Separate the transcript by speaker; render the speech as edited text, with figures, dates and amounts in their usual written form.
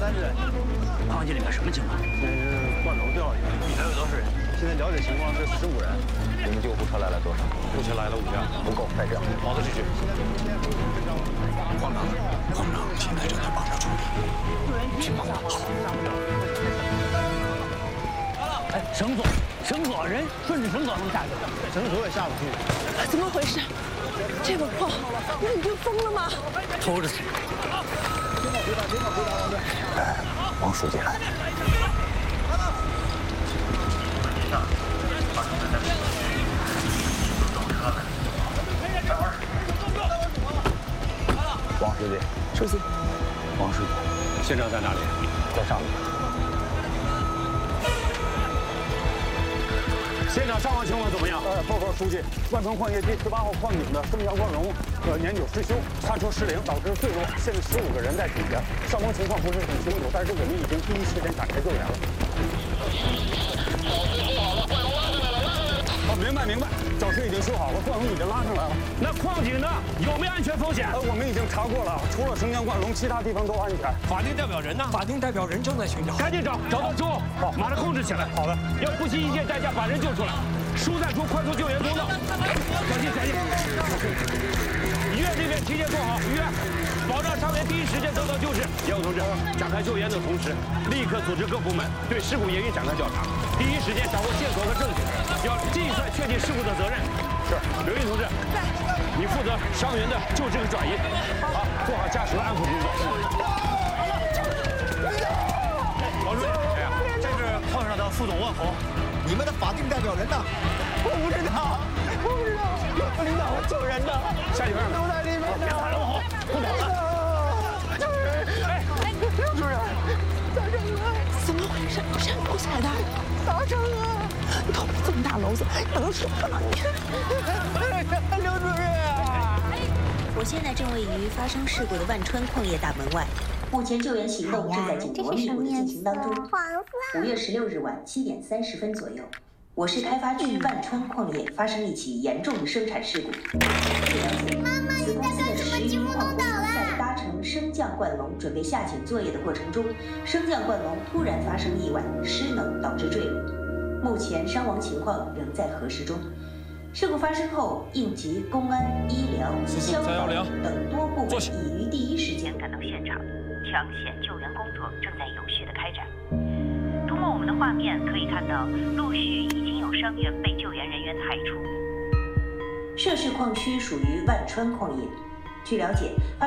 Speaker 1: 3只。
Speaker 2: 矿井里面什么情况？
Speaker 1: 现在是灌楼掉了一个，里头有多少人？现在了解情况是15人。
Speaker 3: 你们救护车来了多少？
Speaker 1: 目前来了5辆，
Speaker 3: 不够，再这样，
Speaker 1: 跑得出去。
Speaker 4: 矿长，现在正在帮着处理，请帮我好。
Speaker 2: 哎，绳索人顺着绳索能下去的，
Speaker 1: 绳索也下不去。
Speaker 5: 怎么回事？这个矿，你已经疯了吗？
Speaker 2: 偷着谁？
Speaker 3: 王书记来了。王书记，
Speaker 5: 书记，
Speaker 3: 王书记，
Speaker 1: 现场在哪里？
Speaker 3: 在上面。
Speaker 1: 现场伤亡情况怎么样？报告书记，万川矿业第18号矿井的升降灌笼年久失修，刹车失灵导致坠落，现在15个人在底下，伤亡情况不是很清楚，但是我们已经第一时间展开救援了。明白，绞车已经修好了，灌笼已经拉上来了。
Speaker 2: 那矿井呢？有没有安全风险？
Speaker 1: 我们已经查过了，除了升降灌笼，其他地方都安全。
Speaker 2: 法定代表人呢？
Speaker 6: 法定代表人正在寻找，
Speaker 2: 赶紧找到之后，好，马上控制起来。
Speaker 1: 好的，
Speaker 2: 要不惜一切代价把人救出来，疏散出快速救援通道。小心！医院这边提前做好预案，保障伤员第一时间得到救治。业务同志，展开救援的同时，立刻组织各部门对事故原因展开调查，第一时间掌握线索和证据，要尽快确定事故的责任。是，刘毅同志，你负责伤员的救治和转移，好，做好驾驶和安抚工作。王书记，这是矿上的副总万红，
Speaker 6: 你们的法定代表人呢？
Speaker 5: 我不知道，领导，我救人的，
Speaker 2: 下去看看。
Speaker 5: 都在里面呢。
Speaker 2: 别踩了，往后，不跑了。
Speaker 5: 救人！哎，刘主任，咋整啊？怎么回事？山口踩的，咋整啊？头这么大篓子，能说吗？刘主任，
Speaker 7: 我现在正位于发生事故的万川矿业大门外，目前救援行动正在紧锣密鼓的进行当中。5月16日晚7点30分左右，我市开发区万川矿业发生一起严重的生产事故。据了解，此公司的10余矿工在搭乘升降灌笼准备下井作业的过程中，升降灌笼突然发生意外，失能导致坠落。目前伤亡情况仍在核实中。事故发生后，应急、公安、医疗、消防等多部门已于第一时间赶到现场，抢险救援工作正在有序的开展。通过我们的画面可以看到，陆续已经有伤员被救援人员抬出。涉事矿区属于万川矿业，据了解。